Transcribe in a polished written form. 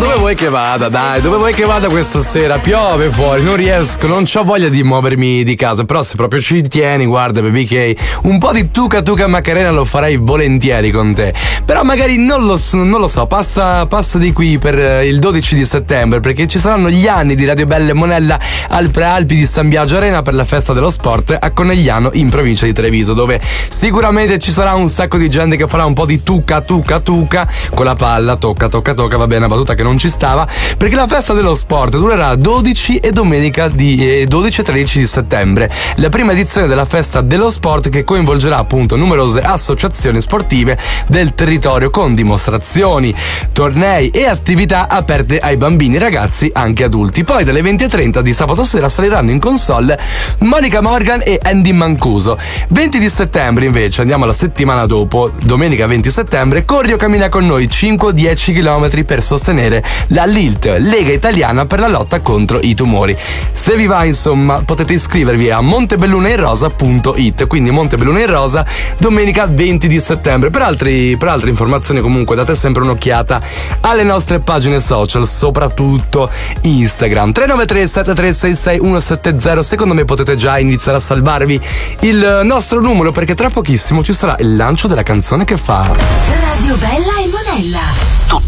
dove vuoi che vada? Dai, dove vuoi che vada questa sera? Piove fuori, non riesco, non c'ho voglia di muovermi di casa. Però se proprio ci tieni, guarda, baby K, un po' di tuca Macarena lo farei volentieri con te. Però magari non lo so, passa di qui per il 12 di settembre, perché ci saranno gli anni di Radio Bella e Monella al Prealpi di San Biagio Arena per la festa dello sport a Conegliano in provincia di Treviso, dove sicuramente ci sarà un sacco di gente che farà un po' di tuca con la palla, tocca, va bene, una battuta che non ci stava, perché la festa dello sport durerà 12 e domenica di 12 e 13 di settembre, la prima edizione della festa dello sport che coinvolgerà appunto numerose associazioni sportive del territorio con dimostrazioni, tornei e attività aperte ai bambini, ragazzi, anche adulti. Poi dalle 20:30 di sabato sera saliranno in console Monica Morgan e Andy Mancuso. 20 di settembre invece, andiamo alla settimana dopo, domenica 20 settembre, corri o cammina con noi 5-10 km per sostenere la LILT, Lega Italiana per la lotta contro i tumori. Se vi va, insomma, potete iscrivervi a montebelluneinrosa.it, quindi Montebelluna in Rosa, domenica 20 di settembre. Per altre informazioni comunque date sempre un'occhiata alle nostre pagine social, soprattutto Instagram. 393 7366 170. Secondo me potete già iniziare a salvarvi il nostro numero, perché tra pochissimo ci sarà il lancio della canzone che fa Radio Bella e Monella.